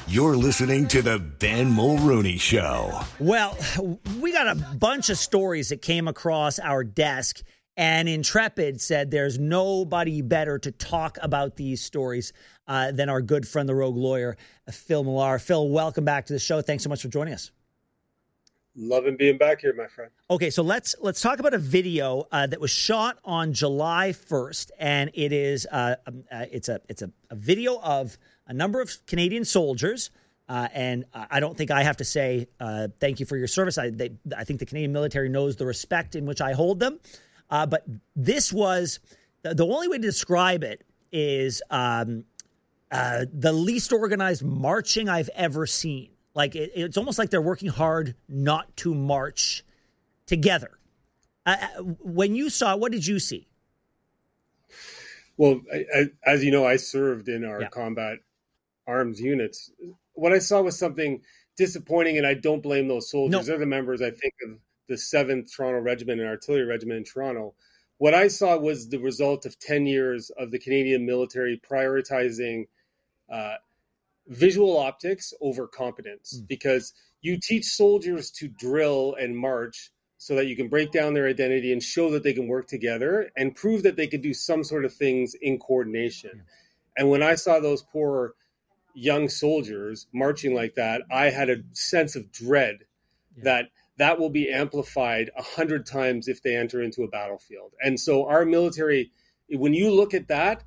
You're listening to the Ben Mulrooney Show. Well, we got a bunch of stories that came across our desk, and Intrepid said there's nobody better to talk about these stories than our good friend, the rogue lawyer, Phil Millar. Phil, welcome back to the show. Thanks so much for joining us. Loving being back here, my friend. Okay, so let's talk about a video that was shot on July 1st, and it is it's a video of a number of Canadian soldiers, and I don't think I have to say thank you for your service. I think the Canadian military knows the respect in which I hold them, but this was the only way to describe it is the least organized marching I've ever seen. Like, it's almost like they're working hard not to march together. When you saw it, what did you see? Well, as you know, I served in our combat arms units. What I saw was something disappointing, and I don't blame those soldiers. They're the members, I think, of the 7th Toronto Regiment and Artillery Regiment in Toronto. What I saw was the result of 10 years of the Canadian military prioritizing visual optics over competence, because you teach soldiers to drill and march so that you can break down their identity and show that they can work together and prove that they can do some sort of things in coordination. And when I saw those poor young soldiers marching like that, I had a sense of dread that will be amplified 100 times if they enter into a battlefield. And so our military, when you look at that,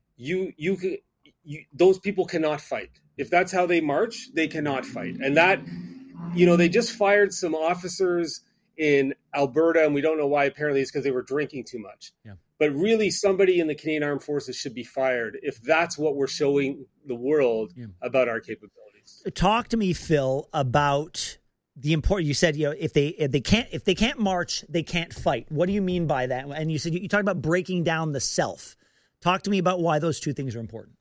those people cannot fight. If that's how they march, they cannot fight. And that, they just fired some officers in Alberta, and we don't know why. Apparently it's because they were drinking too much. Yeah. But really, somebody in the Canadian Armed Forces should be fired if that's what we're showing the world about our capabilities. Talk to me, Phil, about the important. You said, if they can't march, they can't fight. What do you mean by that? And you said you talked about breaking down the self. Talk to me about why those two things are important.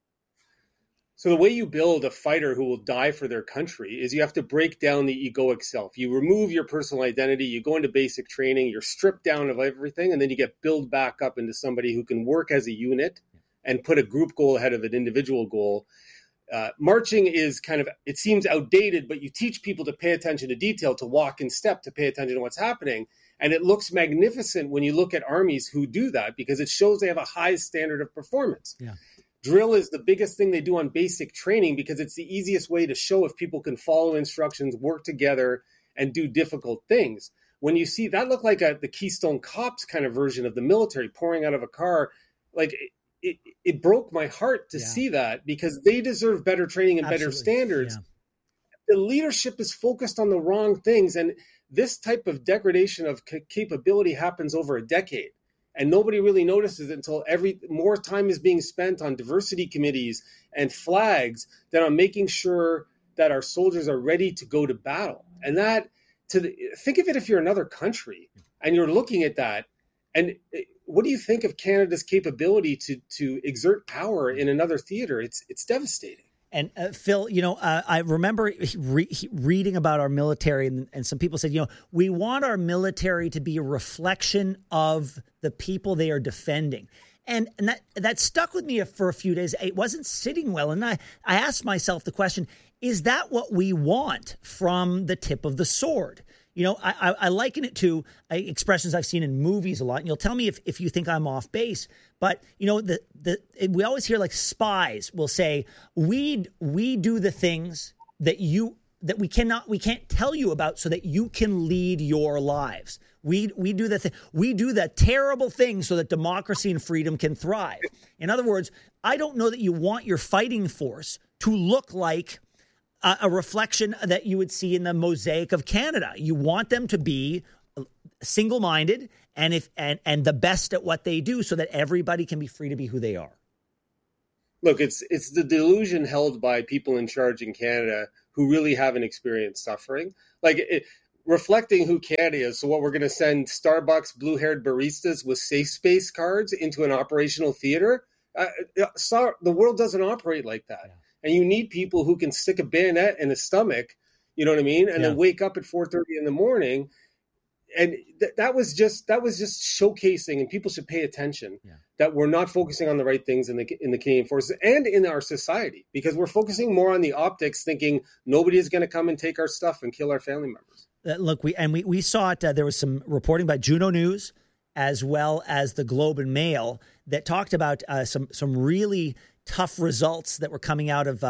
So the way you build a fighter who will die for their country is you have to break down the egoic self. You remove your personal identity, you go into basic training, you're stripped down of everything, and then you get built back up into somebody who can work as a unit and put a group goal ahead of an individual goal. Marching is it seems outdated, but you teach people to pay attention to detail, to walk in step, to pay attention to what's happening. And it looks magnificent when you look at armies who do that, because it shows they have a high standard of performance. Yeah. Drill is the biggest thing they do on basic training because it's the easiest way to show if people can follow instructions, work together, and do difficult things. When you see that, looked like the Keystone Cops kind of version of the military pouring out of a car. Like, it broke my heart to see that, because they deserve better training and better standards. Yeah. The leadership is focused on the wrong things, and this type of degradation of capability happens over a decade. And nobody really notices it until more time is being spent on diversity committees and flags than on making sure that our soldiers are ready to go to battle. And think of it if you're another country and you're looking at that. And what do you think of Canada's capability to exert power in another theater? It's devastating. And Phil, I remember reading about our military, and some people said, we want our military to be a reflection of the people they are defending. And that stuck with me for a few days. It wasn't sitting well. And I asked myself the question, is that what we want from the tip of the sword? I liken it to expressions I've seen in movies a lot, and you'll tell me if you think I'm off base. But we always hear, like, spies will say, we do the things that we can't tell you about so that you can lead your lives. We do the terrible things so that democracy and freedom can thrive. In other words, I don't know that you want your fighting force to look like a reflection that you would see in the mosaic of Canada. You want them to be single-minded and the best at what they do, so that everybody can be free to be who they are. Look, it's the delusion held by people in charge in Canada who really haven't experienced suffering. Reflecting who Canada is. So what, we're going to send Starbucks blue-haired baristas with safe space cards into an operational theater? The world doesn't operate like that. Yeah. And you need people who can stick a bayonet in a stomach, you know what I mean? And then wake up at 4:30 in the morning that was just showcasing, and people should pay attention that we're not focusing on the right things in the Canadian Forces and in our society, because we're focusing more on the optics, thinking nobody is going to come and take our stuff and kill our family members. Look, we saw it. There was some reporting by Juno News as well as the Globe and Mail that talked about some really tough results that were coming out of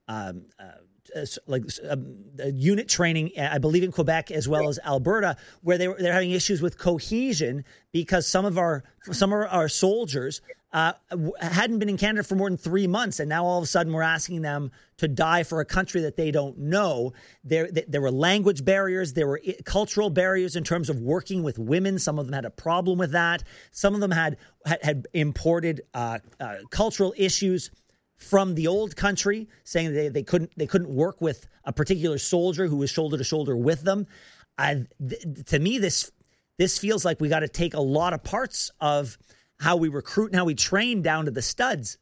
unit training, I believe in Quebec as well as Alberta, where they're having issues with cohesion because some of our soldiers hadn't been in Canada for more than 3 months, and now all of a sudden we're asking them to die for a country that they don't know. There were language barriers, there were cultural barriers in terms of working with women. Some of them had a problem with that. Some of them had imported cultural issues from the old country, saying that they couldn't work with a particular soldier who was shoulder to shoulder with them. To me, this feels like we got to take a lot of parts of how we recruit and how we train down to the studs.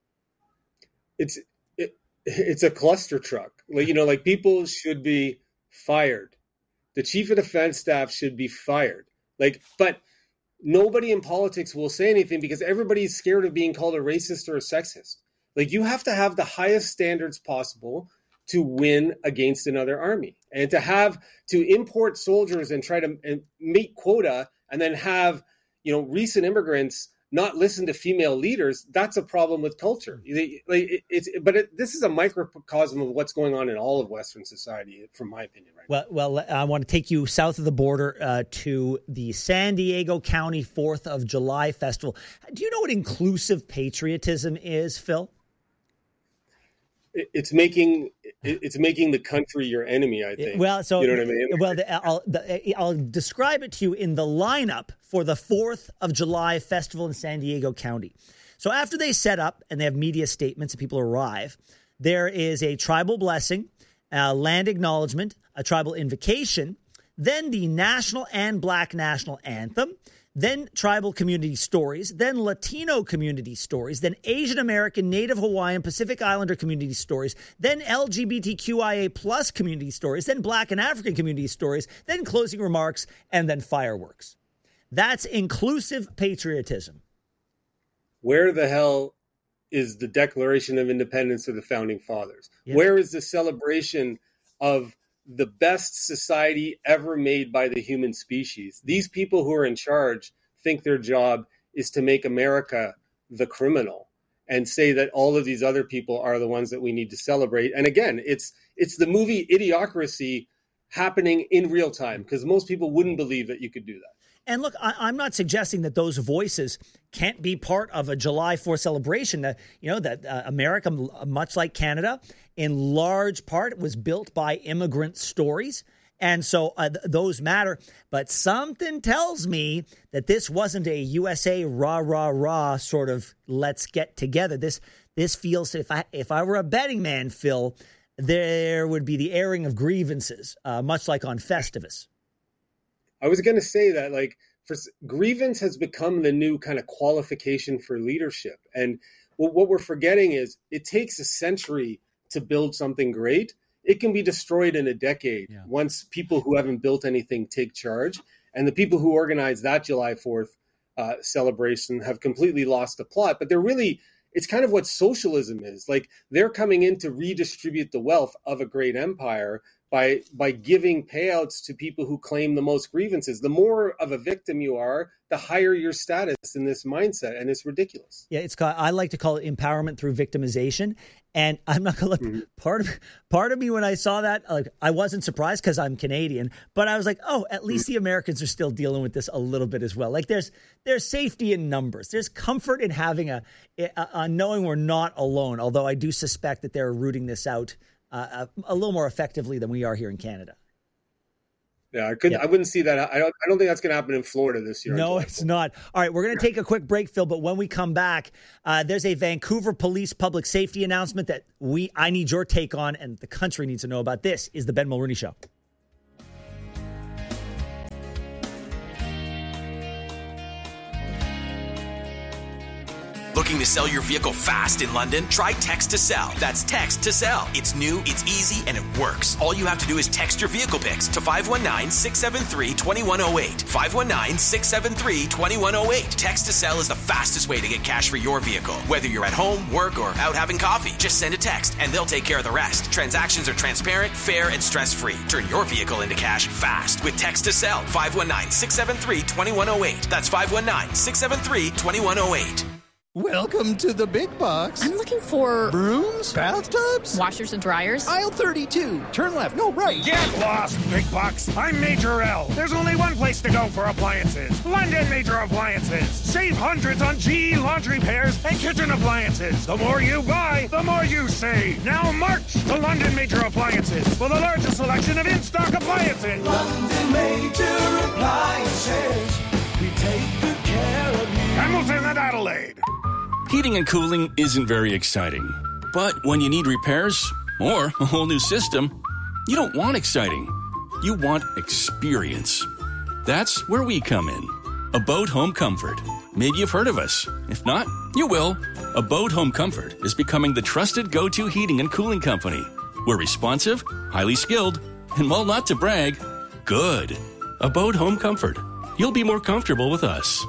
It's a cluster truck. Like people should be fired. The chief of defense staff should be fired. But nobody in politics will say anything because everybody's scared of being called a racist or a sexist. You have to have the highest standards possible to win against another army, and to import soldiers and try to meet quota and then have, recent immigrants not listen to female leaders. That's a problem with culture. This is a microcosm of what's going on in all of Western society, from my opinion. Right Well, I want to take you south of the border to the San Diego County 4th of July Festival. Do you know what inclusive patriotism is, Phil? It's making the country your enemy, I think. Well, so you know what I mean? I'll describe it to you in the lineup for the 4th of July Festival in San Diego County. So after they set up and they have media statements and people arrive, there is a tribal blessing, land acknowledgement, a tribal invocation, then the national and Black national anthem, then tribal community stories, then Latino community stories, then Asian American, Native Hawaiian, Pacific Islander community stories, then LGBTQIA plus community stories, then Black and African community stories, then closing remarks, and then fireworks. That's inclusive patriotism. Where the hell is the Declaration of Independence of the Founding Fathers? Yeah. Where is the celebration of the best society ever made by the human species? These people who are in charge think their job is to make America the criminal and say that all of these other people are the ones that we need to celebrate. And again, it's the movie Idiocracy happening in real time, because most people wouldn't believe that you could do that. And look, I'm not suggesting that those voices can't be part of a July 4th celebration. That America, much like Canada, in large part was built by immigrant stories. And so those matter. But something tells me that this wasn't a USA rah, rah, rah sort of let's get together. This feels, if I were a betting man, Phil, there would be the airing of grievances, much like on Festivus. I was going to say that, grievance has become the new kind of qualification for leadership. And what we're forgetting is it takes a century to build something great. It can be destroyed in a decade once people who haven't built anything take charge. And the people who organize that July 4th celebration have completely lost the plot. But it's kind of what socialism is. They're coming in to redistribute the wealth of a great empire by giving payouts to people who claim the most grievances. The more of a victim you are, the higher your status in this mindset, and it's ridiculous. Yeah, I like to call it empowerment through victimization. And I'm not going to part of me when I saw that, I wasn't surprised because I'm Canadian, but I was like, oh, at least the Americans are still dealing with this a little bit as well. There's safety in numbers. There's comfort in having a knowing we're not alone. Although I do suspect that they're rooting this out a little more effectively than we are here in Canada. Yeah, I wouldn't see that. I don't think that's going to happen in Florida this year. No, it's not. All right, we're going to take a quick break, Phil. But when we come back, there's a Vancouver Police public safety announcement that I need your take on, and the country needs to know about. This is the Ben Mulroney Show. Looking to sell your vehicle fast in London? Try Text to Sell. That's Text to Sell. It's new, it's easy, and it works. All you have to do is text your vehicle pics to 519-673-2108. 519-673-2108. Text to Sell is the fastest way to get cash for your vehicle. Whether you're at home, work, or out having coffee, just send a text and they'll take care of the rest. Transactions are transparent, fair, and stress-free. Turn your vehicle into cash fast with Text to Sell. 519-673-2108. That's 519-673-2108. Welcome to the big box. I'm looking for brooms, bathtubs, washers and dryers. Aisle 32. Turn left. No, right. Get lost, big box. I'm Major L. There's only one place to go for appliances. London Major Appliances. Save hundreds on GE laundry pairs and kitchen appliances. The more you buy, the more you save. Now march to London Major Appliances for the largest selection of in-stock appliances. London Major Appliances. We take good care of you. Hamilton and Adelaide. Heating and cooling isn't very exciting. But when you need repairs or a whole new system, you don't want exciting. You want experience. That's where we come in. Abode Home Comfort. Maybe you've heard of us. If not, you will. Abode Home Comfort is becoming the trusted go-to heating and cooling company. We're responsive, highly skilled, and while not to brag, good. Abode Home Comfort. You'll be more comfortable with us.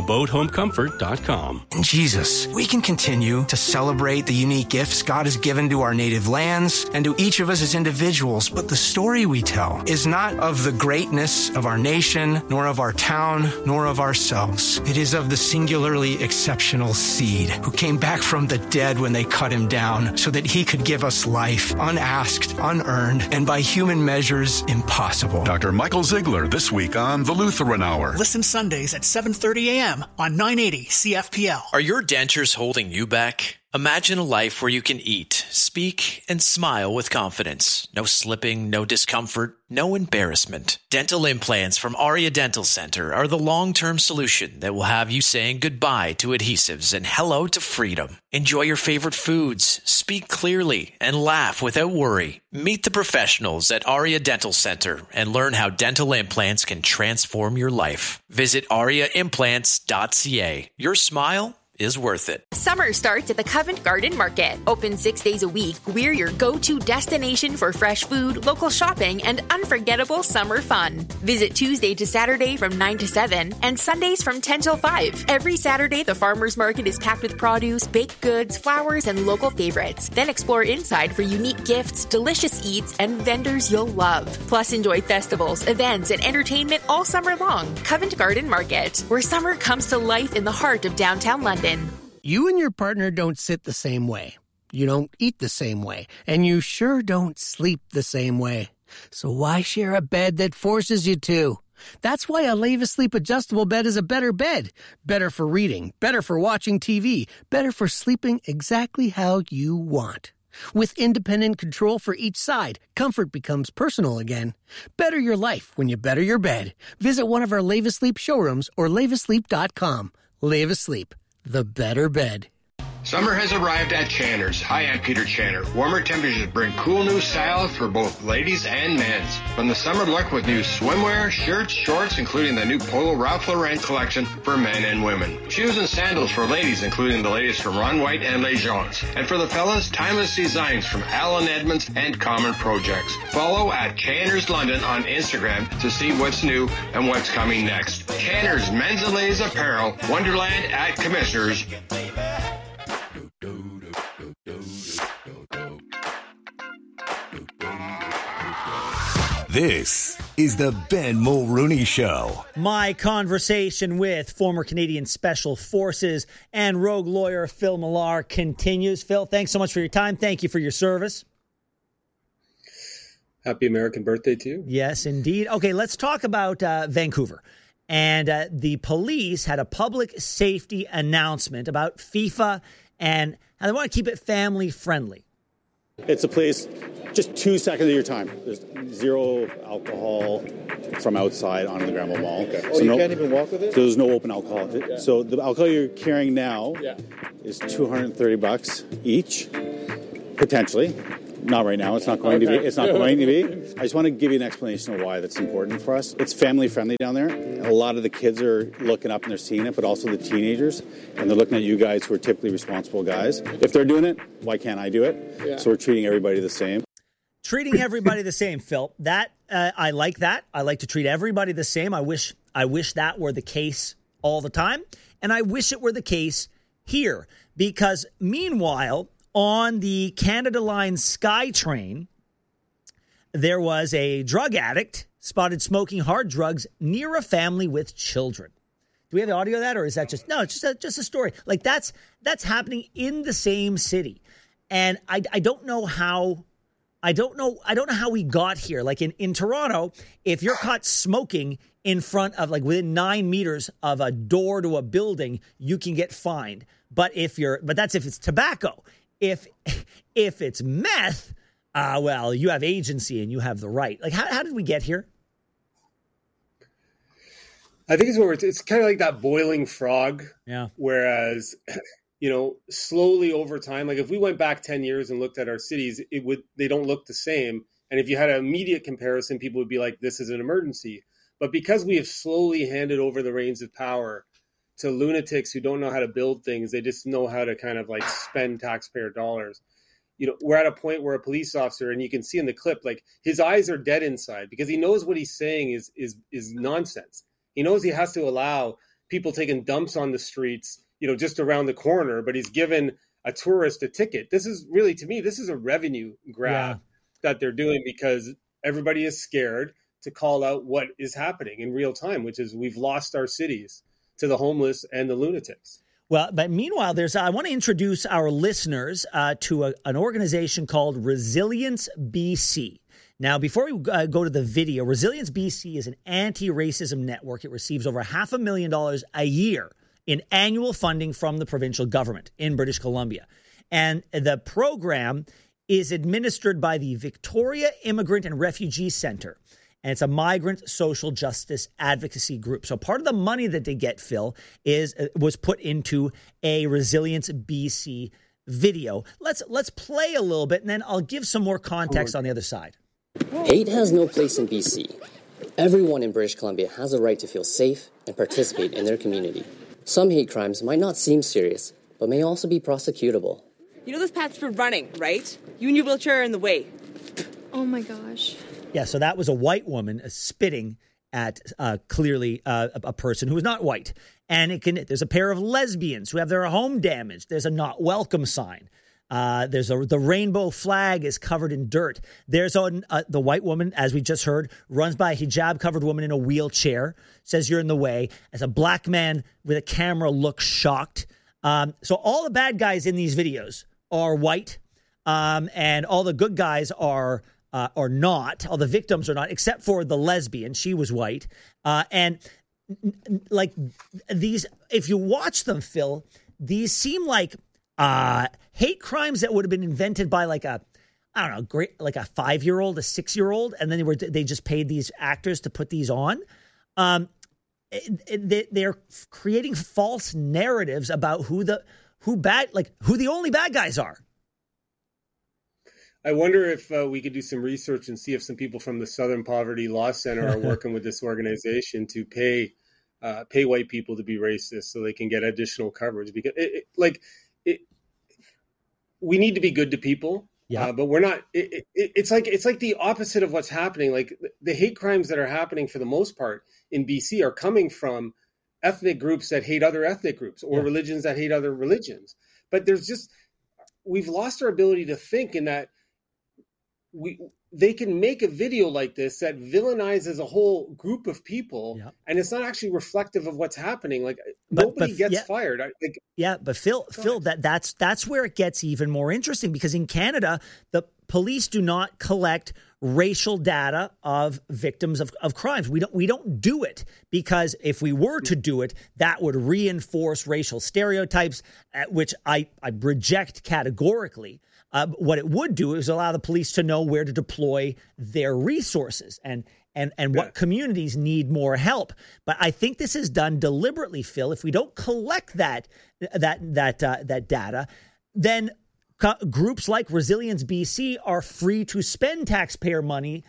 AbodeHomeComfort.com. Jesus, we can continue to celebrate the unique gifts God has given to our native lands and to each of us as individuals, but the story we tell is not of the greatness of our nation, nor of our town, nor of ourselves. It is of the singularly exceptional seed who came back from the dead when they cut him down so that he could give us life, unasked, unearned, and by human measures, impossible. Dr. Michael Ziegler this week on The Lutheran Hour. Listen Sundays at 7:30 a.m. on 980 CFPL. Are your dentures holding you back? Imagine a life where you can eat, speak, and smile with confidence. No slipping, no discomfort, no embarrassment. Dental implants from Aria Dental Center are the long-term solution that will have you saying goodbye to adhesives and hello to freedom. Enjoy your favorite foods, speak clearly, and laugh without worry. Meet the professionals at Aria Dental Center and learn how dental implants can transform your life. Visit ariaimplants.ca. Your smile is worth it. Summer starts at the Covent Garden Market. Open 6 days a week, we're your go-to destination for fresh food, local shopping, and unforgettable summer fun. Visit Tuesday to Saturday from 9 to 7 and Sundays from 10 till 5. Every Saturday, the farmers market is packed with produce, baked goods, flowers, and local favorites. Then explore inside for unique gifts, delicious eats, and vendors you'll love. Plus, enjoy festivals, events, and entertainment all summer long. Covent Garden Market, where summer comes to life in the heart of downtown London. You and your partner don't sit the same way. You don't eat the same way. And you sure don't sleep the same way. So why share a bed that forces you to? That's why a Leva Sleep adjustable bed is a better bed. Better for reading, better for watching TV, better for sleeping exactly how you want. With independent control for each side, comfort becomes personal again. Better your life when you better your bed. Visit one of our Leva Sleep showrooms or levasleep.com. Leva Sleep, the better bed. Summer has arrived at Channer's. Hi, I'm Peter Channer. Warmer temperatures bring cool new styles for both ladies and men's. From the summer look with new swimwear, shirts, shorts, including the new Polo Ralph Lauren collection for men and women. Shoes and sandals for ladies, including the latest from Ron White and Les Gens. And for the fellas, timeless designs from Alan Edmonds and Common Projects. Follow at Channer's London on Instagram to see what's new and what's coming next. Channer's Men's and Ladies Apparel, Wonderland at Commissioners. This is the Ben Mulrooney Show. My conversation with former Canadian Special Forces and rogue lawyer Phil Millar continues. Phil, thanks so much for your time. Thank you for your service. Happy American birthday to you. Yes, indeed. Okay, let's talk about Vancouver. And the police had a public safety announcement about FIFA and how they want to keep it family friendly. It's a place, just 2 seconds of your time. There's zero alcohol from outside onto the Granville Mall. Okay. Oh, so you can't even walk with it? So there's no open alcohol. Yeah. So the alcohol you're carrying now is $230 each, potentially. Not right now. It's not going to be. It's not going to be. I just want to give you an explanation of why that's important for us. It's family friendly down there. A lot of the kids are looking up and they're seeing it, but also the teenagers, and they're looking at you guys who are typically responsible guys. If they're doing it, why can't I do it? Yeah. So we're treating everybody the same. Treating everybody the same, Phil. That I like that. I like to treat everybody the same. I wish that were the case all the time, and I wish it were the case here, because meanwhile, on the Canada Line SkyTrain, there was a drug addict spotted smoking hard drugs near a family with children. Do we have the audio of that, or is that just no? It's just a story. Like that's happening in the same city, and I don't know how. I don't know how we got here. Like in Toronto, if you're caught smoking in front of, like, within 9 meters of a door to a building, you can get fined. But that's if it's tobacco. If it's meth, well, you have agency and you have the right. Like, how did we get here? I think it's kind of like that boiling frog. Yeah. Whereas, slowly over time, like if we went back 10 years and looked at our cities, they don't look the same. And if you had an immediate comparison, people would be like, this is an emergency. But because we have slowly handed over the reins of power to lunatics who don't know how to build things, they just know how to kind of like spend taxpayer dollars. We're at a point where a police officer, and you can see in the clip, like his eyes are dead inside because he knows what he's saying is nonsense. He knows he has to allow people taking dumps on the streets, just around the corner, but he's given a tourist a ticket. This is really, to me, this is a revenue grab that they're doing because everybody is scared to call out what is happening in real time, which is we've lost our cities to the homeless and the lunatics. Well, but meanwhile, I want to introduce our listeners to an organization called Resilience BC. Now, before we go to the video, Resilience BC is an anti-racism network. It receives over $500,000 a year in annual funding from the provincial government in British Columbia. And the program is administered by the Victoria Immigrant and Refugee Center. And it's a migrant social justice advocacy group. So part of the money that they get, Phil, was put into a Resilience BC video. Let's play a little bit, and then I'll give some more context on the other side. Hate has no place in BC. Everyone in British Columbia has a right to feel safe and participate in their community. Some hate crimes might not seem serious, but may also be prosecutable. You know those paths for running, right? You and your wheelchair are in the way. Oh my gosh. Yeah, so that was a white woman spitting at clearly a person who is not white. And there's a pair of lesbians who have their home damaged. There's a not welcome sign. The rainbow flag is covered in dirt. There's the white woman, as we just heard, runs by a hijab-covered woman in a wheelchair, says you're in the way. As a black man with a camera looks shocked. So all the bad guys in these videos are white, and all the good guys are not. All the victims are not, except for the lesbian. She was white. And like these, if you watch them, Phil, these seem like hate crimes that would have been invented by like a 5-year-old, a 6-year-old, and then they just paid these actors to put these on. They're creating false narratives about who the only bad guys are. I wonder if we could do some research and see if some people from the Southern Poverty Law Center are working with this organization to pay white people to be racist so they can get additional coverage. Because we need to be good to people, but we're not. It's like the opposite of what's happening. Like the hate crimes that are happening for the most part in BC are coming from ethnic groups that hate other ethnic groups or religions that hate other religions. But we've lost our ability to think in that. They can make a video like this that villainizes a whole group of people, and it's not actually reflective of what's happening. Like nobody gets fired. But Phil, that's where it gets even more interesting, because in Canada, the police do not collect racial data of victims of crimes. We don't do it, because if we were to do it, that would reinforce racial stereotypes, which I reject categorically. What it would do is allow the police to know where to deploy their resources and what communities need more help. But I think this is done deliberately, Phil. If we don't collect that data, then groups like Resilience BC are free to spend taxpayer money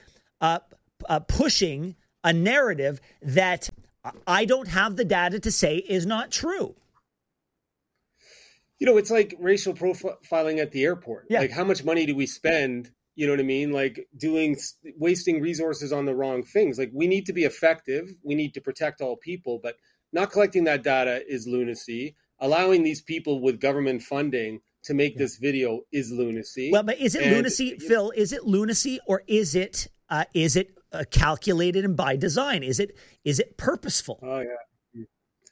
pushing a narrative that I don't have the data to say is not true. You know, it's like racial profiling at the airport. Yeah. Like, how much money do we spend? You know what I mean? Like wasting resources on the wrong things. Like, we need to be effective. We need to protect all people, but not collecting that data is lunacy. Allowing these people with government funding to make this video is lunacy. Well, but is it lunacy, Phil? Is it lunacy, or is it calculated and by design? Is it purposeful? Oh yeah,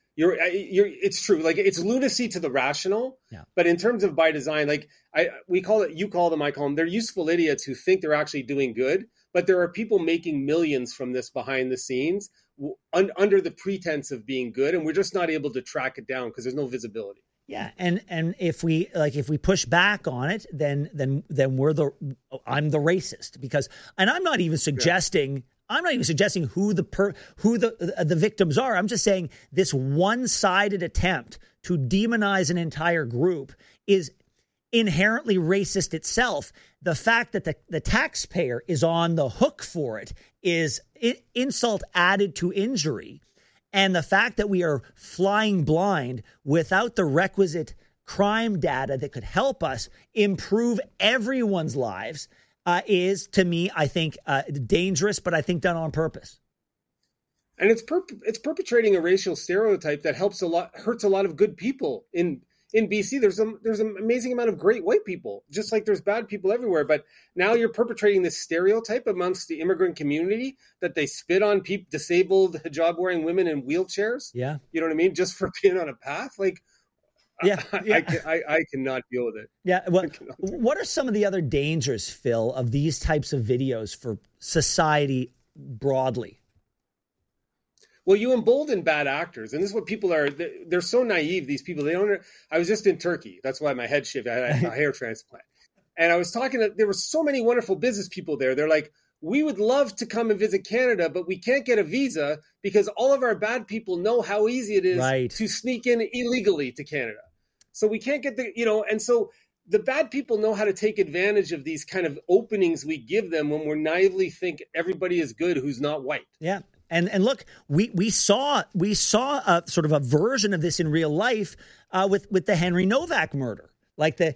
it's true. Like, it's lunacy to the rational, but in terms of by design, like you call them, I call them, they're useful idiots who think they're actually doing good, but there are people making millions from this behind the scenes under the pretense of being good, and we're just not able to track it down because there's no visibility. Yeah, and if we push back on it, then I'm the racist, because, and I'm not even suggesting who the victims are. I'm just saying this one-sided attempt to demonize an entire group is inherently racist itself. The fact that the taxpayer is on the hook for it is insult added to injury. And the fact that we are flying blind without the requisite crime data that could help us improve everyone's lives is, to me, I think, dangerous, but I think done on purpose. And it's perpetrating a racial stereotype that hurts a lot of good people in BC. There's an amazing amount of great white people, just like there's bad people everywhere. But now you're perpetrating this stereotype amongst the immigrant community that they spit on disabled hijab-wearing women in wheelchairs. Yeah, you know what I mean? Just for being on a path, like, yeah. I cannot deal with it. Yeah. Well, what are some of the other dangers, Phil, of these types of videos for society broadly? Well, you embolden bad actors, and this is what people are. They're so naive. These people, they don't. I was just in Turkey. That's why my head shifted. I had a hair transplant, and I was talking to. There were so many wonderful business people there. They're like, we would love to come and visit Canada, but we can't get a visa because all of our bad people know how easy it is to sneak in illegally to Canada. So we can't get and so the bad people know how to take advantage of these kind of openings we give them when we're naively think everybody is good who's not white. Yeah. And look, we saw a sort of a version of this in real life with the Henry Novak murder. Like the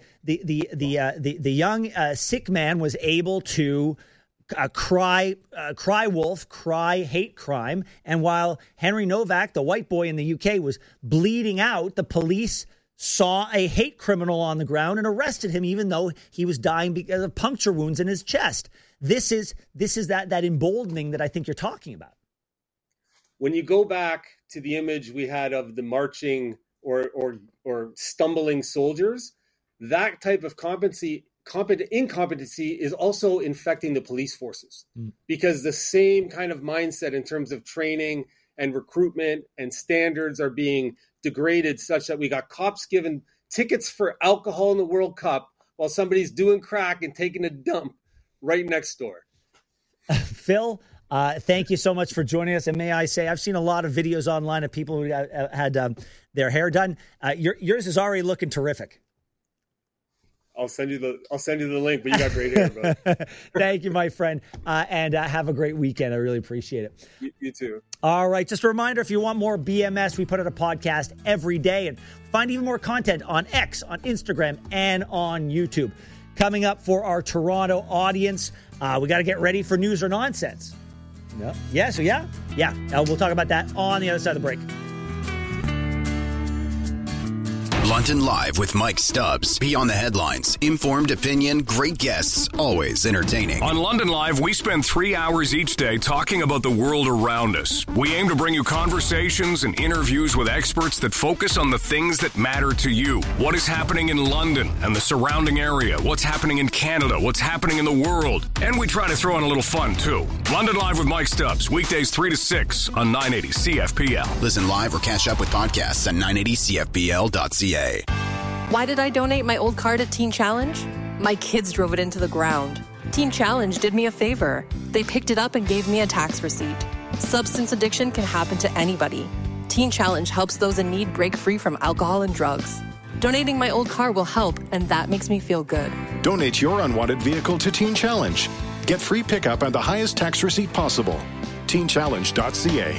young sick man was able to cry wolf, cry hate crime, and while Henry Novak, the white boy in the UK, was bleeding out, the police saw a hate criminal on the ground and arrested him, even though he was dying because of puncture wounds in his chest. This is that emboldening that I think you're talking about. When you go back to the image we had of the marching or stumbling soldiers, that type of incompetency is also infecting the police forces, because the same kind of mindset in terms of training and recruitment and standards are being degraded, such that we got cops given tickets for alcohol in the World Cup while somebody's doing crack and taking a dump right next door. Phil, thank you so much for joining us. And may I say, I've seen a lot of videos online of people who had their hair done. Yours is already looking terrific. I'll send you the link, but you got great hair, bro. Thank you, my friend. And have a great weekend. I really appreciate it. You too. All right. Just a reminder, if you want more BMS, we put out a podcast every day, and find even more content on X, on Instagram, and on YouTube. Coming up for our Toronto audience, we got to get ready for News or Nonsense. Yeah. Yeah. So yeah. We'll talk about that on the other side of the break. London Live with Mike Stubbs. Beyond the headlines, informed opinion, great guests, always entertaining. On London Live, we spend 3 hours each day talking about the world around us. We aim to bring you conversations and interviews with experts that focus on the things that matter to you. What is happening in London and the surrounding area? What's happening in Canada? What's happening in the world? And we try to throw in a little fun, too. London Live with Mike Stubbs, weekdays 3 to 6 on 980 CFPL. Listen live or catch up with podcasts at 980CFPL.ca. Why did I donate my old car to Teen Challenge? My kids drove it into the ground. Teen Challenge did me a favor. They picked it up and gave me a tax receipt. Substance addiction can happen to anybody. Teen Challenge helps those in need break free from alcohol and drugs. Donating my old car will help, and that makes me feel good. Donate your unwanted vehicle to Teen Challenge. Get free pickup and the highest tax receipt possible. TeenChallenge.ca.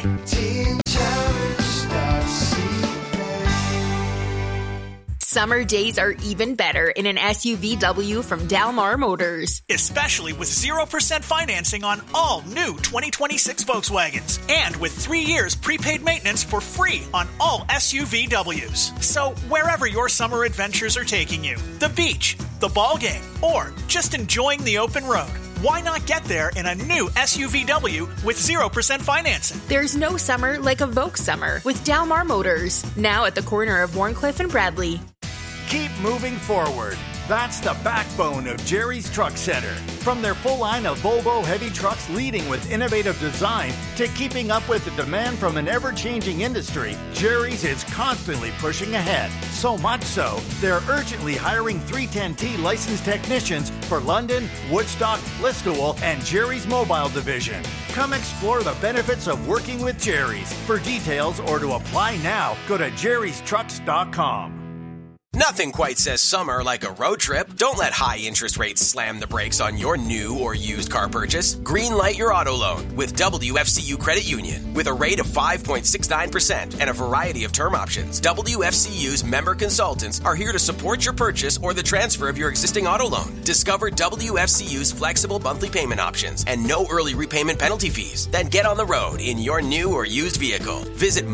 Summer days are even better in an SUVW from Dalmar Motors. Especially with 0% financing on all new 2026 Volkswagens. And with 3 years prepaid maintenance for free on all SUVWs. So wherever your summer adventures are taking you, the beach, the ball game, or just enjoying the open road, why not get there in a new SUVW with 0% financing? There's no summer like a Volks summer with Dalmar Motors. Now at the corner of Warncliffe and Bradley. Keep moving forward. That's the backbone of Jerry's Truck Center. From their full line of Volvo heavy trucks leading with innovative design to keeping up with the demand from an ever-changing industry, Jerry's is constantly pushing ahead. So much so, they're urgently hiring 310T licensed technicians for London, Woodstock, Listowel, and Jerry's Mobile Division. Come explore the benefits of working with Jerry's. For details or to apply now, go to jerrystrucks.com. Nothing quite says summer like a road trip. Don't let high interest rates slam the brakes on your new or used car purchase. Greenlight your auto loan with WFCU Credit Union. With a rate of 5.69% and a variety of term options, WFCU's member consultants are here to support your purchase or the transfer of your existing auto loan. Discover WFCU's flexible monthly payment options and no early repayment penalty fees. Then get on the road in your new or used vehicle. Visit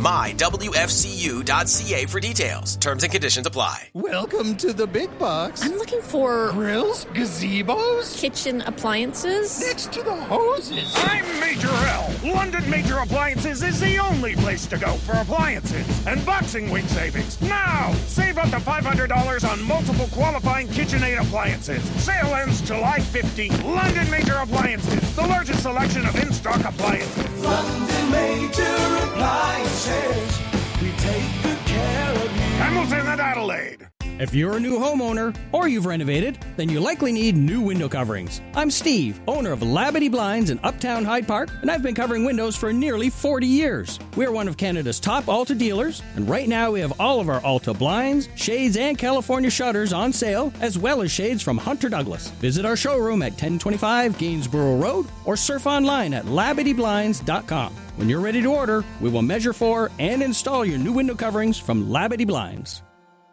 mywfcu.ca for details. Terms and conditions apply. Welcome to the big box. I'm looking for grills, gazebos, kitchen appliances. Next to the hoses. I'm Major L. London Major Appliances is the only place to go for appliances and boxing week savings. Now, save up to $500 on multiple qualifying KitchenAid appliances. Sale ends July 15th. London Major Appliances, the largest selection of in-stock appliances. London Major Appliances, we take good care of you. Hamilton and Adelaide. If you're a new homeowner or you've renovated, then you likely need new window coverings. I'm Steve, owner of Labadee Blinds in Uptown Hyde Park, and I've been covering windows for nearly 40 years. We're one of Canada's top Alta dealers, and right now we have all of our Alta blinds, shades, and California shutters on sale, as well as shades from Hunter Douglas. Visit our showroom at 1025 Gainsborough Road or surf online at LabadeeBlinds.com. When you're ready to order, we will measure for and install your new window coverings from Labadee Blinds.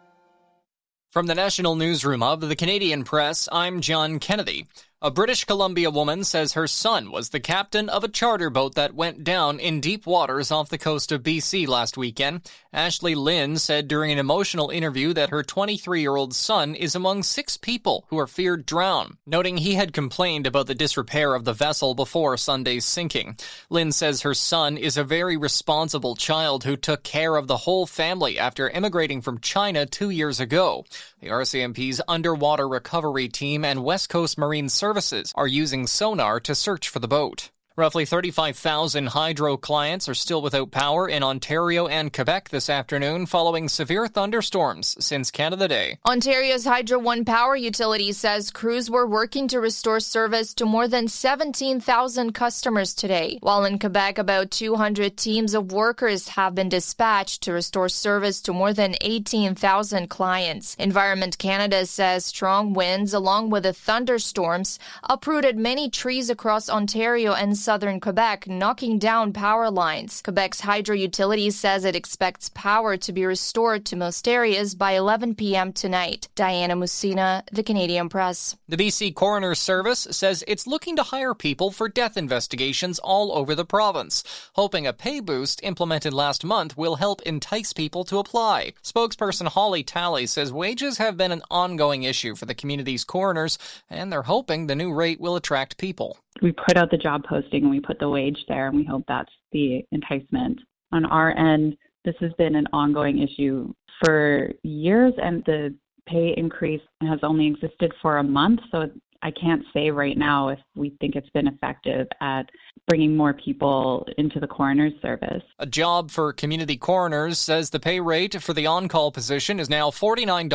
From the National Newsroom of the Canadian Press, I'm John Kennedy. A British Columbia woman says her son was the captain of a charter boat that went down in deep waters off the coast of BC last weekend. Ashley Lynn said during an emotional interview that her 23-year-old son is among 6 people who are feared drown, noting he had complained about the disrepair of the vessel before Sunday's sinking. Lynn says her son is a very responsible child who took care of the whole family after immigrating from China 2 years ago. The RCMP's underwater recovery team and West Coast Marine Services are using sonar to search for the boat. Roughly 35,000 hydro clients are still without power in Ontario and Quebec this afternoon following severe thunderstorms since Canada Day. Ontario's Hydro One Power utility says crews were working to restore service to more than 17,000 customers today, while in Quebec about 200 teams of workers have been dispatched to restore service to more than 18,000 clients. Environment Canada says strong winds along with the thunderstorms uprooted many trees across Ontario and southern Quebec, knocking down power lines. Quebec's hydro utility says it expects power to be restored to most areas by 11 p.m. tonight. Diana Musina, The Canadian Press. The BC Coroner's Service says it's looking to hire people for death investigations all over the province, hoping a pay boost implemented last month will help entice people to apply. Spokesperson Holly Talley says wages have been an ongoing issue for the community's coroners, and they're hoping the new rate will attract people. We put out the job posting and we put the wage there, and we hope that's the enticement. On our end, this has been an ongoing issue for years, and the pay increase has only existed for a month, so I can't say right now if we think it's been effective at bringing more people into the coroner's service. A Job for Community Coroners says the pay rate for the on-call position is now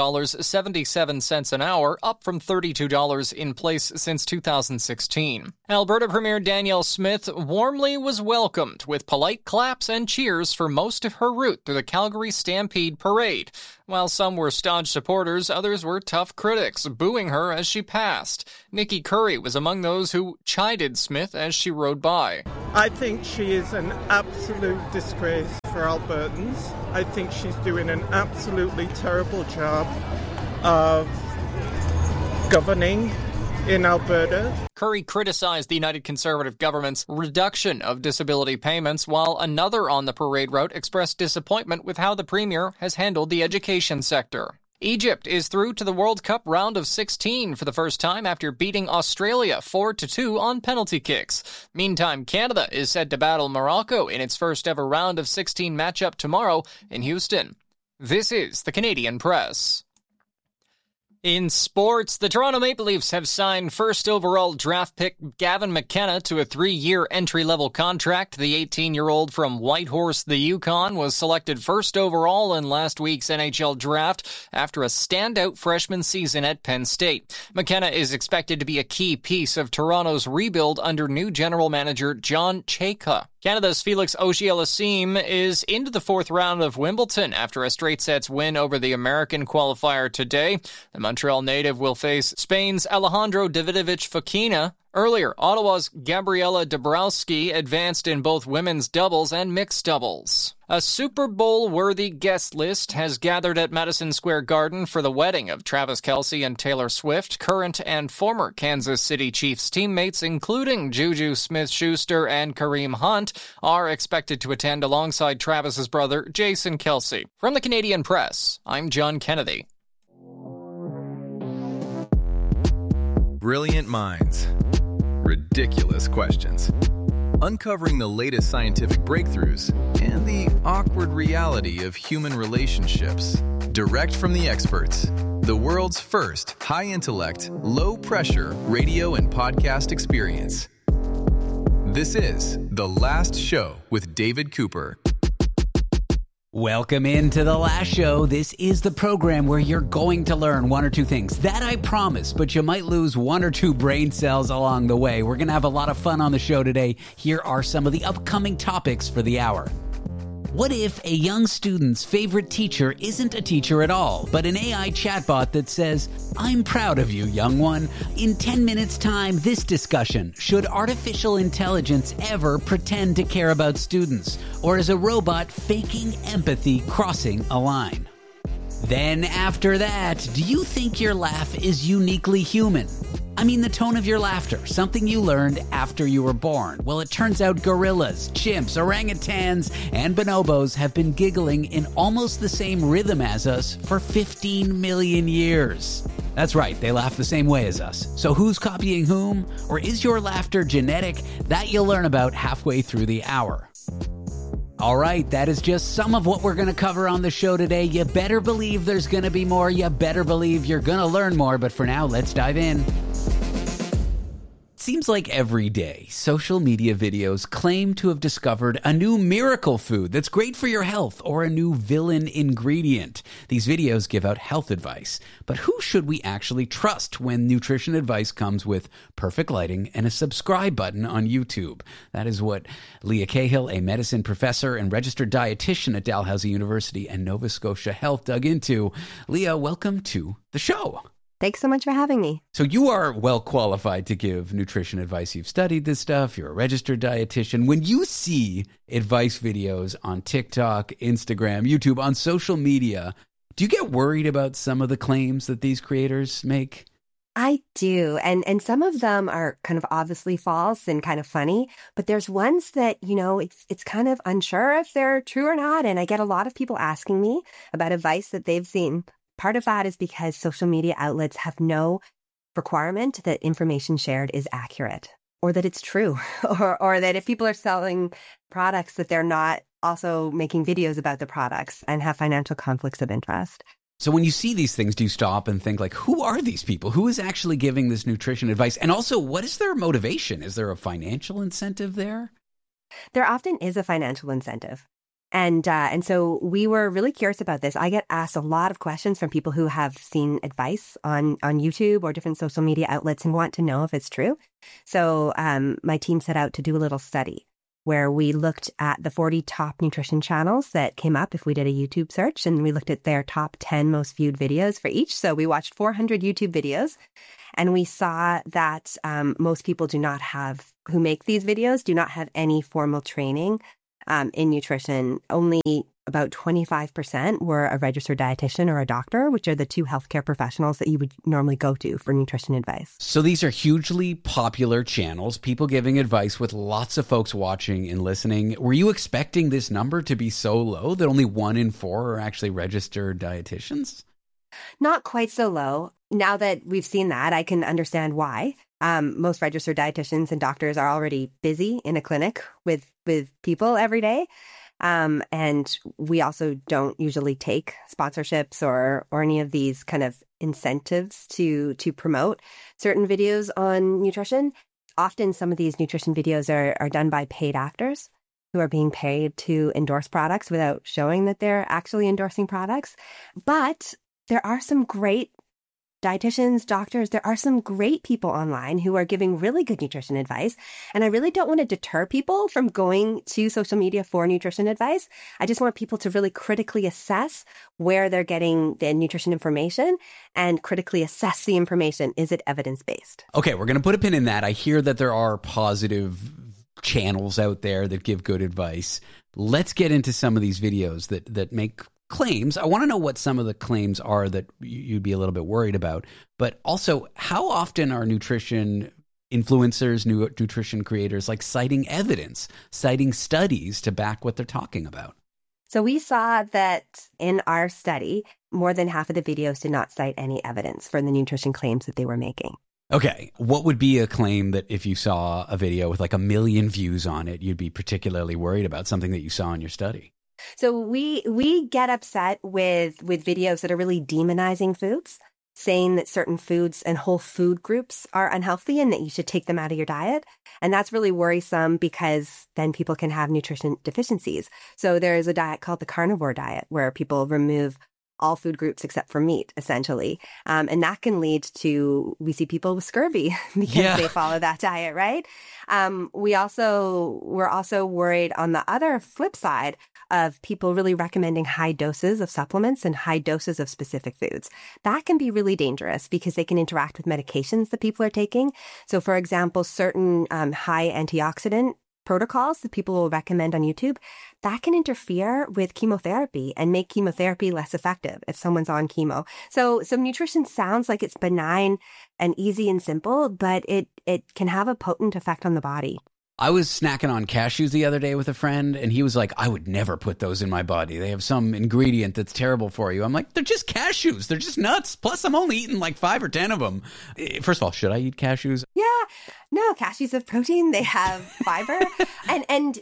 $49.77 an hour, up from $32 in place since 2016. Alberta Premier Danielle Smith warmly was welcomed with polite claps and cheers for most of her route through the Calgary Stampede Parade. While some were staunch supporters, others were tough critics, booing her as she passed. Nikki Curry was among those who chided Smith as she rode by. I think she is an absolute disgrace for Albertans. I think she's doing an absolutely terrible job of governing in Alberta. Curry criticized the United Conservative government's reduction of disability payments, while another on the parade route expressed disappointment with how the premier has handled the education sector. Egypt is through to the World Cup round of 16 for the first time after beating Australia 4-2 on penalty kicks. Meantime, Canada is set to battle Morocco in its first ever round of 16 matchup tomorrow in Houston. This is the Canadian Press. In sports, the Toronto Maple Leafs have signed first overall draft pick Gavin McKenna to a 3-year entry-level contract. The 18-year-old from Whitehorse, the Yukon, was selected first overall in last week's NHL draft after a standout freshman season at Penn State. McKenna is expected to be a key piece of Toronto's rebuild under new general manager John Chayka. Canada's Felix Auger-Aliassime is into the fourth round of Wimbledon after a straight sets win over the American qualifier today. The Montreal native will face Spain's Alejandro Davidovich Fokina. Earlier, Ottawa's Gabriela Dabrowski advanced in both women's doubles and mixed doubles. A Super Bowl-worthy guest list has gathered at Madison Square Garden for the wedding of Travis Kelce and Taylor Swift. Current and former Kansas City Chiefs teammates, including Juju Smith-Schuster and Kareem Hunt, are expected to attend alongside Travis's brother, Jason Kelce. From the Canadian Press, I'm John Kennedy. Brilliant minds. Ridiculous questions. Uncovering the latest scientific breakthroughs and the awkward reality of human relationships. Direct from the experts. The world's first high-intellect, low-pressure radio and podcast experience. This is The Last Show with David Cooper. Welcome into The Last Show. This is the program where you're going to learn one or two things. That I promise, but you might lose one or two brain cells along the way. We're going to have a lot of fun on the show today. Here are some of the upcoming topics for the hour. What if a young student's favorite teacher isn't a teacher at all, but an AI chatbot that says, "I'm proud of you, young one." In 10 minutes' time, this discussion: should artificial intelligence ever pretend to care about students? Or is a robot faking empathy crossing a line? Then after that, do you think your laugh is uniquely human? I mean the tone of your laughter, something you learned after you were born. Well, it turns out gorillas, chimps, orangutans, and bonobos have been giggling in almost the same rhythm as us for 15 million years. That's right, they laugh the same way as us. So who's copying whom? Or is your laughter genetic? That you'll learn about halfway through the hour. All right, that is just some of what we're going to cover on the show today. You better believe there's going to be more. You better believe you're going to learn more. But for now, let's dive in. Seems like every day, social media videos claim to have discovered a new miracle food that's great for your health or a new villain ingredient. These videos give out health advice. But who should we actually trust when nutrition advice comes with perfect lighting and a subscribe button on YouTube? That is what Leah Cahill, a medicine professor and registered dietitian at Dalhousie University and Nova Scotia Health, dug into. Leah, welcome to the show. Thanks so much for having me. So you are well qualified to give nutrition advice. You've studied this stuff. You're a registered dietitian. When you see advice videos on TikTok, Instagram, YouTube, on social media, do you get worried about some of the claims that these creators make? I do. And some of them are kind of obviously false and kind of funny. But there's ones that, you know, it's kind of unsure if they're true or not. And I get a lot of people asking me about advice that they've seen. Part of that is because social media outlets have no requirement that information shared is accurate or that it's true or that if people are selling products that they're not also making videos about the products and have financial conflicts of interest. So when you see these things, do you stop and think like, who are these people? Who is actually giving this nutrition advice? And also, what is their motivation? Is there a financial incentive there? There often is a financial incentive. And so we were really curious about this. I get asked a lot of questions from people who have seen advice on YouTube or different social media outlets and want to know if it's true. So my team set out to do a little study where we looked at the 40 top nutrition channels that came up if we did a YouTube search, and we looked at their top 10 most viewed videos for each. So we watched 400 YouTube videos, and we saw that most people who make these videos do not have any formal training in nutrition. Only about 25% were a registered dietitian or a doctor, which are the two healthcare professionals that you would normally go to for nutrition advice. So these are hugely popular channels, people giving advice with lots of folks watching and listening. Were you expecting this number to be so low that only 1 in 4 are actually registered dietitians? Not quite so low. Now that we've seen that, I can understand why. Most registered dietitians and doctors are already busy in a clinic with people every day. And we also don't usually take sponsorships or any of these kind of incentives to promote certain videos on nutrition. Often some of these nutrition videos are done by paid actors who are being paid to endorse products without showing that they're actually endorsing products. But there are some great dietitians, doctors, there are some great people online who are giving really good nutrition advice. And I really don't want to deter people from going to social media for nutrition advice. I just want people to really critically assess where they're getting the nutrition information and critically assess the information. Is it evidence-based? Okay, we're going to put a pin in that. I hear that there are positive channels out there that give good advice. Let's get into some of these videos that make claims. I want to know what some of the claims are that you'd be a little bit worried about, but also how often are nutrition influencers, nutrition creators citing evidence, citing studies to back what they're talking about? So we saw that in our study, more than half of the videos did not cite any evidence for the nutrition claims that they were making. Okay. What would be a claim that if you saw a video with 1 million views on it, you'd be particularly worried about, something that you saw in your study? So we get upset with videos that are really demonizing foods, saying that certain foods and whole food groups are unhealthy and that you should take them out of your diet. And that's really worrisome because then people can have nutrition deficiencies. So there's a diet called the carnivore diet where people remove all food groups except for meat, essentially. And that can lead to, we see people with scurvy because they follow that diet, right? We're also worried on the other flip side of people really recommending high doses of supplements and high doses of specific foods. That can be really dangerous because they can interact with medications that people are taking. So for example, certain high antioxidant protocols that people will recommend on YouTube, that can interfere with chemotherapy and make chemotherapy less effective if someone's on chemo. So nutrition sounds like it's benign and easy and simple, but it can have a potent effect on the body. I was snacking on cashews the other day with a friend, and he was like, I would never put those in my body. They have some ingredient that's terrible for you. I'm like, they're just cashews. They're just nuts. Plus, I'm only eating 5 or 10 of them. First of all, should I eat cashews? Yeah. No, cashews have protein. They have fiber. and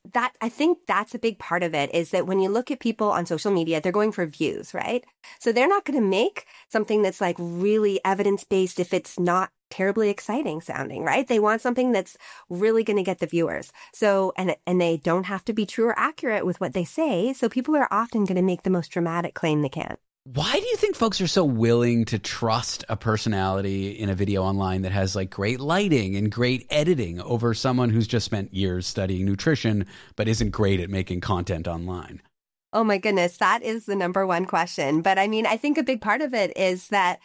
I think that's a big part of it, is that when you look at people on social media, they're going for views, right? So they're not going to make something that's really evidence-based if it's not terribly exciting sounding, right? They want something that's really going to get the viewers. So, and they don't have to be true or accurate with what they say. So people are often going to make the most dramatic claim they can. Why do you think folks are so willing to trust a personality in a video online that has great lighting and great editing over someone who's just spent years studying nutrition but isn't great at making content online? Oh my goodness, that is the number one question. But I mean, I think a big part of it is that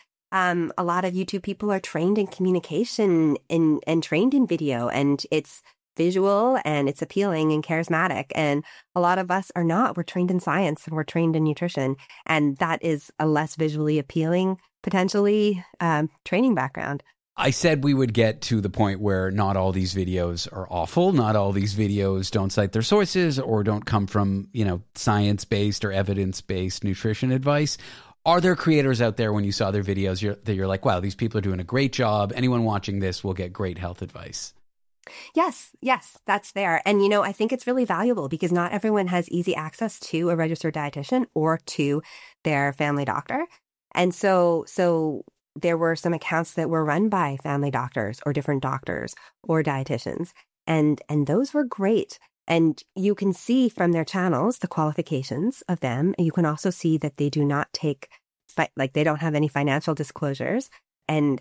a lot of YouTube people are trained in communication and trained in video, and it's visual and it's appealing and charismatic. And a lot of us are not. We're trained in science and we're trained in nutrition. And that is a less visually appealing, potentially, training background. I said we would get to the point where not all these videos are awful. Not all these videos don't cite their sources or don't come from, science-based or evidence-based nutrition advice. Are there creators out there, when you saw their videos, that you're like, wow, these people are doing a great job. Anyone watching this will get great health advice? Yes, that's there. And, I think it's really valuable because not everyone has easy access to a registered dietitian or to their family doctor. And so there were some accounts that were run by family doctors or different doctors or dietitians. And those were great. And you can see from their channels the qualifications of them. And you can also see that they do not take, they don't have any financial disclosures. And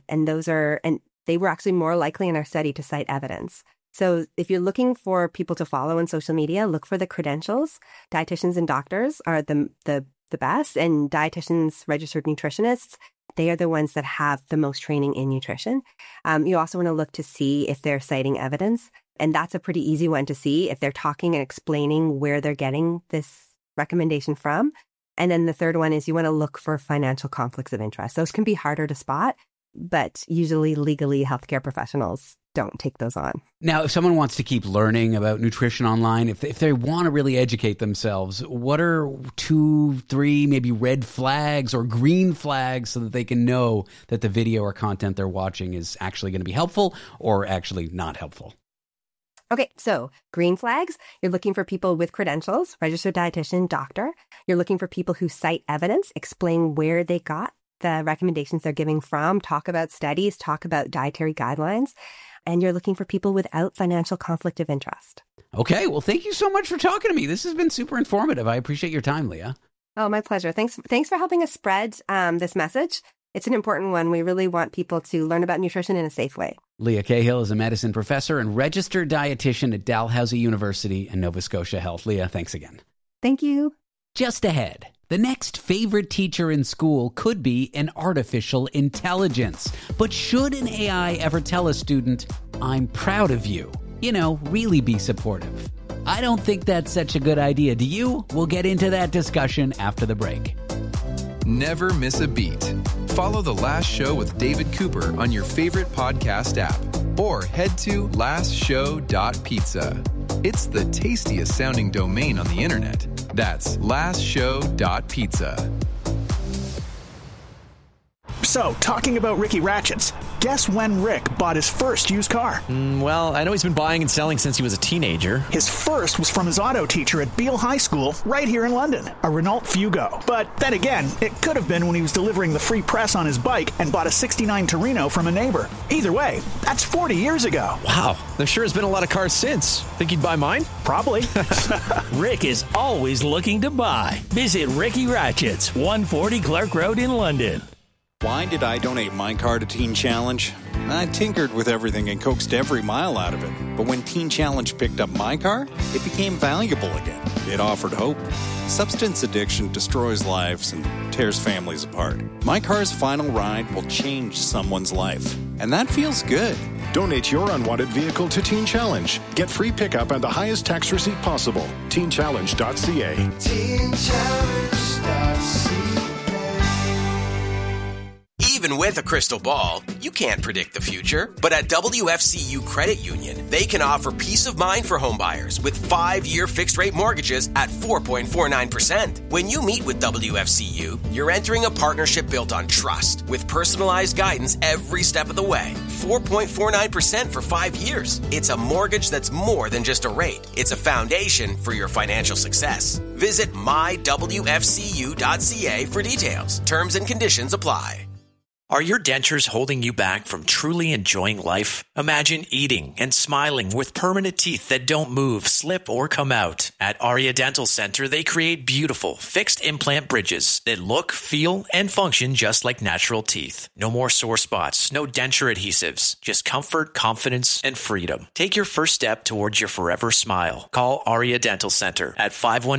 they were actually more likely in our study to cite evidence. So if you're looking for people to follow on social media, look for the credentials. Dietitians and doctors are the best, and dietitians, registered nutritionists, they are the ones that have the most training in nutrition. You also want to look to see if they're citing evidence, and that's a pretty easy one to see if they're talking and explaining where they're getting this recommendation from. And then the third one is you want to look for financial conflicts of interest. Those can be harder to spot, but usually legally healthcare professionals don't take those on. Now, if someone wants to keep learning about nutrition online, if they want to really educate themselves, what are 2, 3 maybe red flags or green flags so that they can know that the video or content they're watching is actually going to be helpful or actually not helpful? Okay, so green flags, you're looking for people with credentials, registered dietitian, doctor. You're looking for people who cite evidence, explain where they got the recommendations they're giving from, talk about studies, talk about dietary guidelines. And you're looking for people without financial conflict of interest. Okay, well, thank you so much for talking to me. This has been super informative. I appreciate your time, Leah. Oh, my pleasure. Thanks for helping us spread this message. It's an important one. We really want people to learn about nutrition in a safe way. Leah Cahill is a medicine professor and registered dietitian at Dalhousie University and Nova Scotia Health. Leah, thanks again. Thank you. Just ahead, the next favorite teacher in school could be an artificial intelligence. But should an AI ever tell a student, "I'm proud of you"? Really be supportive. I don't think that's such a good idea. Do you? We'll get into that discussion after the break. Never miss a beat. Follow The Last Show with David Cooper on your favorite podcast app or head to lastshow.pizza. It's the tastiest sounding domain on the internet. That's lastshow.pizza. So, talking about Ricky Ratchets, guess when Rick bought his first used car? Well, I know he's been buying and selling since he was a teenager. His first was from his auto teacher at Beale High School, right here in London, a Renault Fugo. But then again, it could have been when he was delivering the free press on his bike and bought a '69 Torino from a neighbor. Either way, that's 40 years ago. Wow, there sure has been a lot of cars since. Think he'd buy mine? Probably. Rick is always looking to buy. Visit Ricky Ratchets, 140 Clark Road in London. Why did I donate my car to Teen Challenge? I tinkered with everything and coaxed every mile out of it. But when Teen Challenge picked up my car, it became valuable again. It offered hope. Substance addiction destroys lives and tears families apart. My car's final ride will change someone's life. And that feels good. Donate your unwanted vehicle to Teen Challenge. Get free pickup and the highest tax receipt possible. TeenChallenge.ca. TeenChallenge.ca. Even with a crystal ball, you can't predict the future. But at WFCU Credit Union, they can offer peace of mind for homebuyers with 5-year fixed-rate mortgages at 4.49%. When you meet with WFCU, you're entering a partnership built on trust with personalized guidance every step of the way. 4.49% for 5 years. It's a mortgage that's more than just a rate. It's a foundation for your financial success. Visit mywfcu.ca for details. Terms and conditions apply. Are your dentures holding you back from truly enjoying life? Imagine eating and smiling with permanent teeth that don't move, slip, or come out. At Aria Dental Center, they create beautiful, fixed implant bridges that look, feel, and function just like natural teeth. No more sore spots, no denture adhesives, just comfort, confidence, and freedom. Take your first step towards your forever smile. Call Aria Dental Center at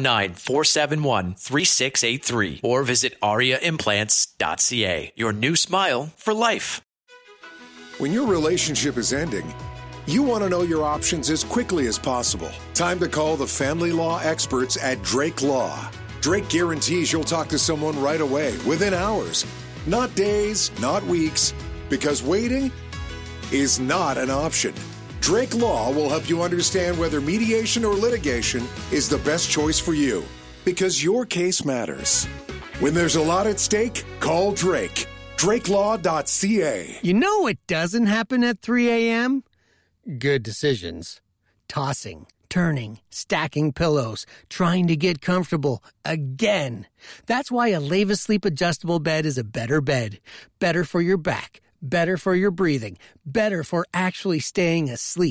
519-471-3683 or visit ariaimplants.ca. Your new smile for life. When your relationship is ending, you want to know your options as quickly as possible. Time to call the family law experts at Drake Law. Drake guarantees you'll talk to someone right away, within hours. Not days, not weeks, because waiting is not an option. Drake Law will help you understand whether mediation or litigation is the best choice for you, because your case matters. When there's a lot at stake, call Drake. DrakeLaw.ca. You know what doesn't happen at 3 a.m.? Good decisions. Tossing, turning, stacking pillows, trying to get comfortable again. That's why a Leva Sleep Adjustable Bed is a better bed. Better for your back, better for your breathing, better for actually staying asleep.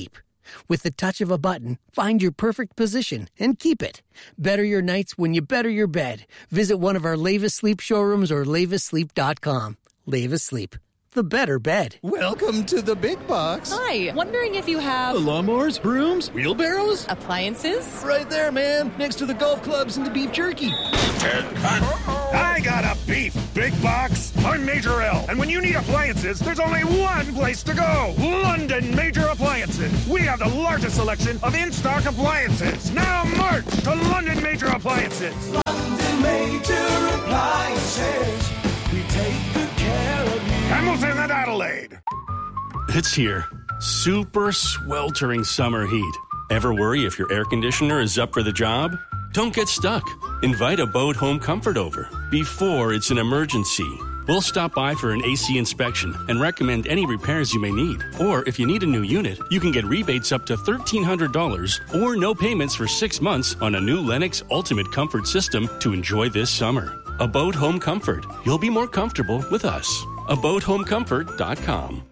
With the touch of a button, find your perfect position and keep it. Better your nights when you better your bed. Visit one of our Lavis Sleep showrooms or lavisSleep.com. Lavis Sleep, the better bed. Welcome to the big box. Hi, wondering if you have... lawnmowers, brooms, wheelbarrows? Appliances? Right there, man, next to the golf clubs and the beef jerky. I got a beef big box. I'm Major L, and when you need appliances, there's only one place to go. London Major Appliances. We have the largest selection of in-stock appliances. Now march to London Major Appliances. London Major Appliances. We take good care of you. Hamilton and Adelaide. It's here. Super sweltering summer heat. Ever worry if your air conditioner is up for the job? Don't get stuck. Invite Abode Home Comfort over before it's an emergency. We'll stop by for an AC inspection and recommend any repairs you may need. Or if you need a new unit, you can get rebates up to $1,300 or no payments for 6 months on a new Lennox Ultimate Comfort system to enjoy this summer. Abode Home Comfort. You'll be more comfortable with us. AbodeHomeComfort.com.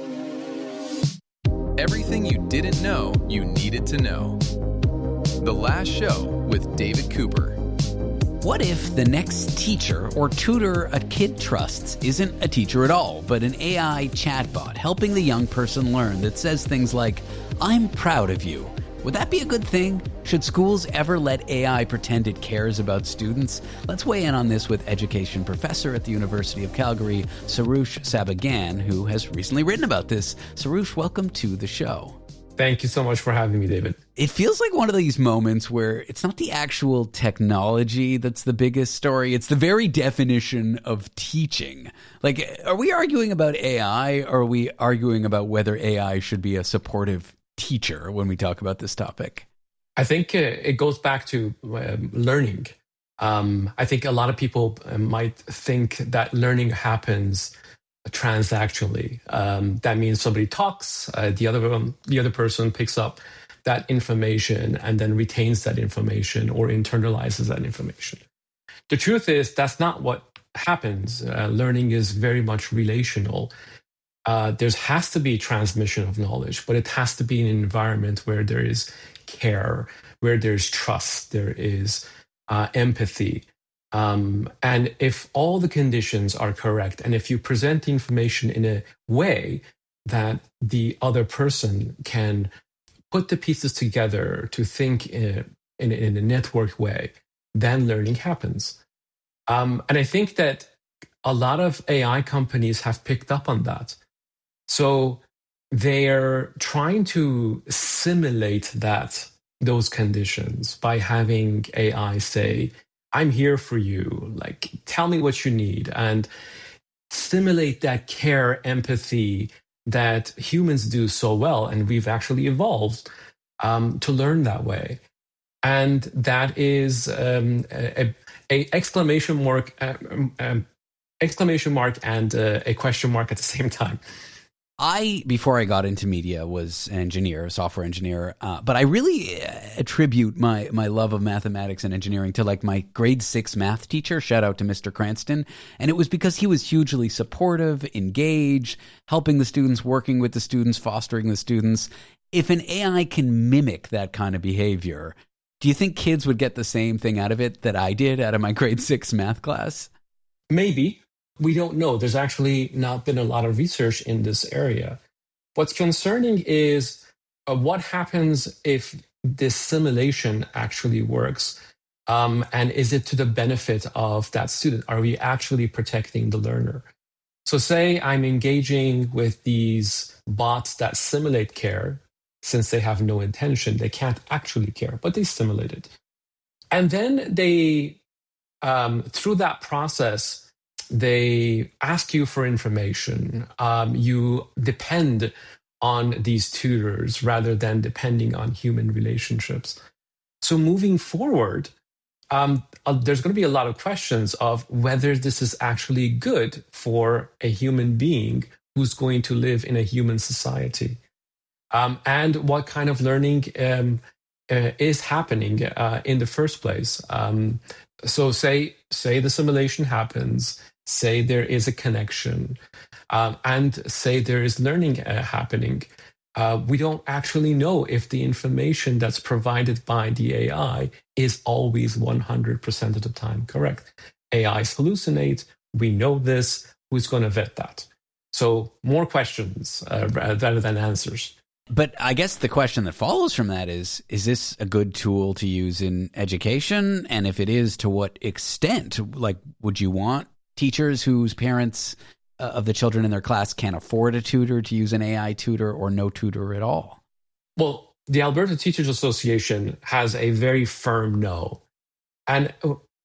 Everything you didn't know you needed to know. The Last Show with David Cooper. What if the next teacher or tutor a kid trusts isn't a teacher at all, but an AI chatbot helping the young person learn that says things like, "I'm proud of you"? Would that be a good thing? Should schools ever let AI pretend it cares about students? Let's weigh in on this with education professor at the University of Calgary, Sarush Sabagan, who has recently written about this. Sarush, welcome to the show. Thank you so much for having me, David. It feels like one of these moments where it's not the actual technology that's the biggest story. It's the very definition of teaching. Like, are we arguing about AI, or are we arguing about whether AI should be a supportive teacher when we talk about this topic? I think it goes back to learning. I think a lot of people might think that learning happens transactionally. That means somebody talks, the other person picks up that information and then retains that information or internalizes that information. The truth is that's not what happens. Learning is very much relational. There has to be transmission of knowledge, but it has to be in an environment where there is care, where there's trust, there is empathy. And if all the conditions are correct, and if you present the information in a way that the other person can put the pieces together to think in a networked way, then learning happens. And I think that a lot of AI companies have picked up on that. So they're trying to simulate those conditions by having AI say, "I'm here for you, like, tell me what you need," and simulate that care, empathy that humans do so well. And we've actually evolved to learn that way. And that is a exclamation mark and a question mark at the same time. Before I got into media, was an engineer, a software engineer, but I really attribute my love of mathematics and engineering to like my grade 6 math teacher, shout out to Mr. Cranston, and it was because he was hugely supportive, engaged, helping the students, working with the students, fostering the students. If an AI can mimic that kind of behavior, do you think kids would get the same thing out of it that I did out of my grade 6 math class? Maybe. We don't know. There's actually not been a lot of research in this area. What's concerning is what happens if this simulation actually works, and is it to the benefit of that student? Are we actually protecting the learner? So say I'm engaging with these bots that simulate care, since they have no intention, they can't actually care, but they simulate it. And then they, through that process, they ask you for information. You depend on these tutors rather than depending on human relationships. So moving forward, there's going to be a lot of questions of whether this is actually good for a human being who's going to live in a human society, and what kind of learning is happening in the first place. So say the simulation happens, say there is a connection, and say there is learning happening. we don't actually know if the information that's provided by the AI is always 100% of the time correct. AIs hallucinate. We know this. Who's going to vet that? So more questions rather than answers. But I guess the question that follows from that is this a good tool to use in education? And if it is, to what extent? Like, would you want teachers whose parents of the children in their class can't afford a tutor to use an AI tutor, or no tutor at all? Well, the Alberta Teachers Association has a very firm no. And